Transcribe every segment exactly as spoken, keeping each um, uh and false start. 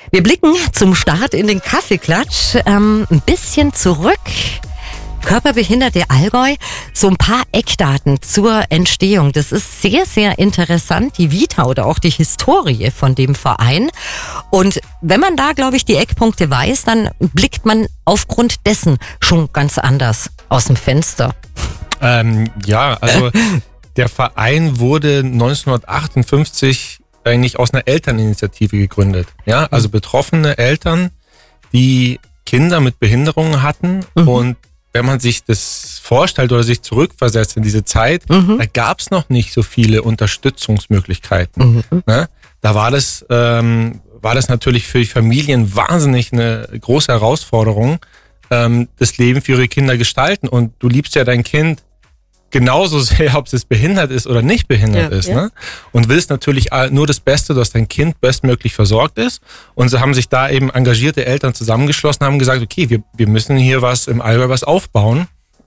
Wir blicken zum Start in den Kaffeeklatsch ähm, ein bisschen zurück. Körperbehinderte Allgäu, so ein paar Eckdaten zur Entstehung. Das ist sehr, sehr interessant, die Vita oder auch die Historie von dem Verein. Und wenn man da, glaube ich, die Eckpunkte weiß, dann blickt man aufgrund dessen schon ganz anders aus dem Fenster. Ähm, ja, also der Verein wurde neunzehnhundertachtundfünfzig eigentlich aus einer Elterninitiative gegründet. Ja, also betroffene Eltern, die Kinder mit Behinderungen hatten. Mhm. Und wenn man sich das vorstellt oder sich zurückversetzt in diese Zeit, mhm. da gab es noch nicht so viele Unterstützungsmöglichkeiten. Mhm. Ne? Da war das, ähm, war das natürlich für die Familien wahnsinnig eine große Herausforderung, ähm, das Leben für ihre Kinder gestalten. Und du liebst ja dein Kind genauso sehr, ob es behindert ist oder nicht behindert ja, ist. Ja. Ne? Und willst natürlich nur das Beste, dass dein Kind bestmöglich versorgt ist. Und so haben sich da eben engagierte Eltern zusammengeschlossen, haben gesagt, okay, wir, wir müssen hier was im Allgäu was aufbauen.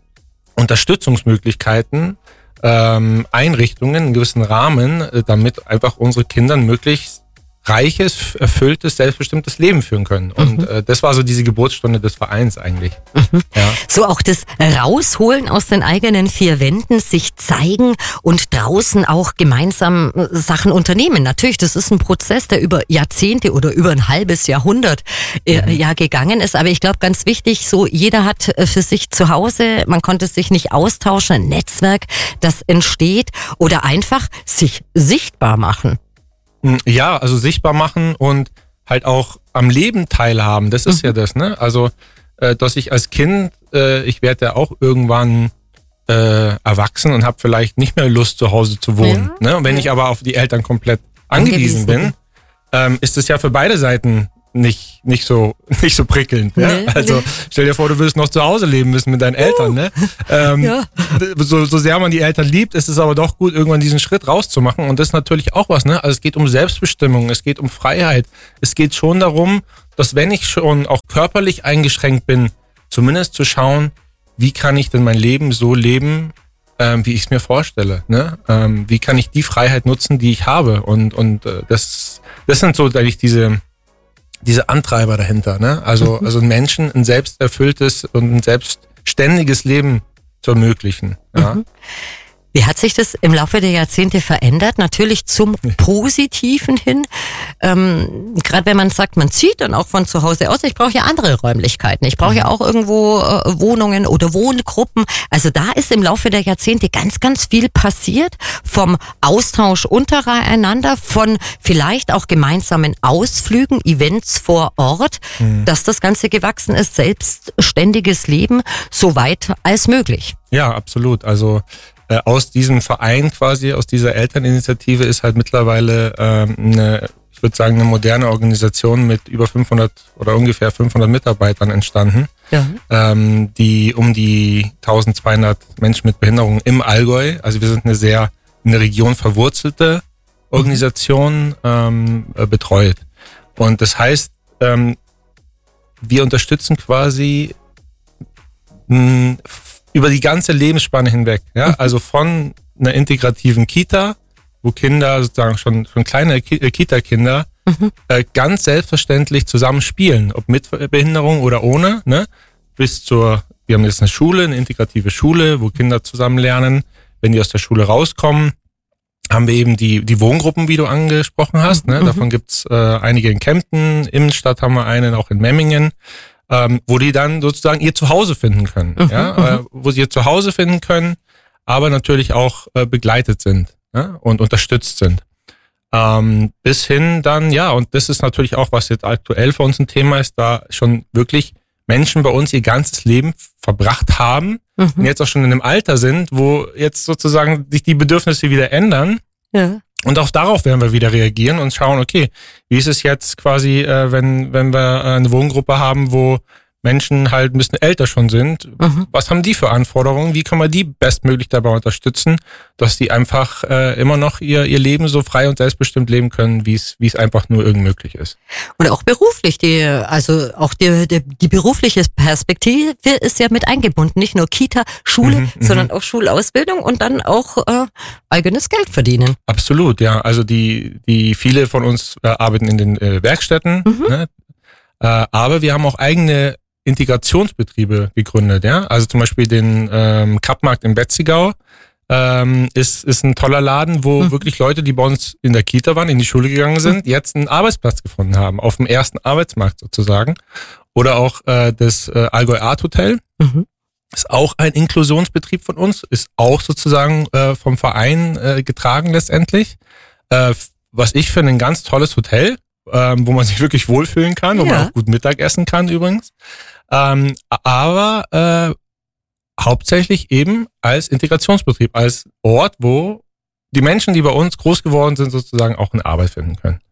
Unterstützungsmöglichkeiten, ähm, Einrichtungen, in gewissen Rahmen, damit einfach unsere Kinder möglichst reiches, erfülltes, selbstbestimmtes Leben führen können. Und mhm. äh, das war so diese Geburtsstunde des Vereins eigentlich. Mhm. Ja. So auch das Rausholen aus den eigenen vier Wänden, sich zeigen und draußen auch gemeinsam Sachen unternehmen. Natürlich, das ist ein Prozess, der über Jahrzehnte oder über ein halbes Jahrhundert äh, mhm. ja gegangen ist. Aber ich glaube, ganz wichtig, so jeder hat für sich zu Hause, man konnte sich nicht austauschen, ein Netzwerk, das entsteht oder einfach sich sichtbar machen. Ja, also sichtbar machen und halt auch am Leben teilhaben, das ist mhm. ja das, ne? Also, äh, dass ich als Kind, äh, ich werde ja auch irgendwann äh, erwachsen und habe vielleicht nicht mehr Lust, zu Hause zu wohnen. Ja. Ne? Und wenn ja. ich aber auf die Eltern komplett angewiesen, angewiesen. bin, ähm, ist es ja für beide Seiten nicht, nicht so, nicht so prickelnd. Nee, ja? Also nee. Stell dir vor, du würdest noch zu Hause leben müssen mit deinen Eltern. Uh, ne? ähm, ja. so, so sehr man die Eltern liebt, ist es aber doch gut, irgendwann diesen Schritt rauszumachen. Und das ist natürlich auch was. Ne? Also es geht um Selbstbestimmung, es geht um Freiheit. Es geht schon darum, dass wenn ich schon auch körperlich eingeschränkt bin, zumindest zu schauen, wie kann ich denn mein Leben so leben, ähm, wie ich es mir vorstelle. Ne? Ähm, wie kann ich die Freiheit nutzen, die ich habe. Und, und äh, das, das sind so eigentlich diese diese Antreiber dahinter, ne? Also, also Menschen ein selbsterfülltes und ein selbstständiges Leben zu ermöglichen. Ja? Mhm. Wie hat sich das im Laufe der Jahrzehnte verändert? Natürlich zum Positiven hin. Ähm, Gerade wenn man sagt, man zieht dann auch von zu Hause aus. Ich brauche ja andere Räumlichkeiten. Ich brauche ja auch irgendwo äh, Wohnungen oder Wohngruppen. Also da ist im Laufe der Jahrzehnte ganz, ganz viel passiert. Vom Austausch untereinander, von vielleicht auch gemeinsamen Ausflügen, Events vor Ort, mhm. dass das Ganze gewachsen ist. Selbstständiges Leben, so weit als möglich. Ja, absolut. Also aus diesem Verein quasi, aus dieser Elterninitiative ist halt mittlerweile ähm, eine, ich würde sagen, eine moderne Organisation mit über fünfhundert oder ungefähr fünfhundert Mitarbeitern entstanden, ja. ähm, die um die eintausendzweihundert Menschen mit Behinderungen im Allgäu, also wir sind eine sehr in der Region verwurzelte Organisation, ähm, äh, betreut. Und das heißt, ähm, wir unterstützen quasi mh, über die ganze Lebensspanne hinweg, ja, also von einer integrativen Kita, wo Kinder sozusagen schon, schon kleine Kita-Kinder mhm. äh, ganz selbstverständlich zusammen spielen, ob mit Behinderung oder ohne, ne, bis zur, wir haben jetzt eine Schule, eine integrative Schule, wo Kinder zusammen lernen. Wenn die aus der Schule rauskommen, haben wir eben die, die Wohngruppen, wie du angesprochen hast, ne, mhm. davon gibt's äh, einige in Kempten, Innenstadt haben wir einen, auch in Memmingen. Ähm, wo die dann sozusagen ihr Zuhause finden können, mhm, ja, äh, wo sie ihr Zuhause finden können, aber natürlich auch äh, begleitet sind, ja, und unterstützt sind. Ähm, bis hin dann, ja, und das ist natürlich auch, was jetzt aktuell für uns ein Thema ist, da schon wirklich Menschen bei uns ihr ganzes Leben verbracht haben mhm. und jetzt auch schon in einem Alter sind, wo jetzt sozusagen sich die Bedürfnisse wieder ändern. Ja. Und auch darauf werden wir wieder reagieren und schauen, okay, wie ist es jetzt quasi, äh, wenn wenn wir eine Wohngruppe haben, wo Menschen halt ein bisschen älter schon sind, mhm. was haben die für Anforderungen? Wie kann man die bestmöglich dabei unterstützen, dass die einfach äh, immer noch ihr ihr Leben so frei und selbstbestimmt leben können, wie es wie es einfach nur irgend möglich ist. Und auch beruflich, die also auch die, die die berufliche Perspektive ist ja mit eingebunden, nicht nur Kita, Schule, mhm, sondern auch Schulausbildung und dann auch äh, eigenes Geld verdienen. Absolut, ja. Also die die viele von uns äh, arbeiten in den äh, Werkstätten, mhm. ne? äh, aber wir haben auch eigene Integrationsbetriebe gegründet, ja. Also zum Beispiel den ähm, Kappmarkt in Betzigau ähm, ist ist ein toller Laden, wo mhm. wirklich Leute, die bei uns in der Kita waren, in die Schule gegangen sind, mhm. jetzt einen Arbeitsplatz gefunden haben, auf dem ersten Arbeitsmarkt sozusagen. Oder auch äh, das äh, Allgäu Art Hotel, mhm. ist auch ein Inklusionsbetrieb von uns, ist auch sozusagen äh, vom Verein äh, getragen letztendlich. Äh, was ich finde, ein ganz tolles Hotel, ähm, wo man sich wirklich wohlfühlen kann, wo ja. man auch gut Mittag essen kann übrigens. Ähm, aber äh, hauptsächlich eben als Integrationsbetrieb, als Ort, wo die Menschen, die bei uns groß geworden sind, sozusagen auch eine Arbeit finden können.